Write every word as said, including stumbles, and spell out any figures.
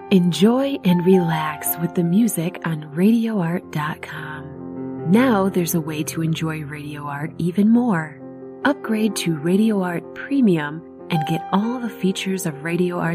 Enjoy and relax with the music on radio art dot com. Now there's a way to enjoy Radio Art even more. Upgrade to Radio Art Premium and get all the features of Radio Art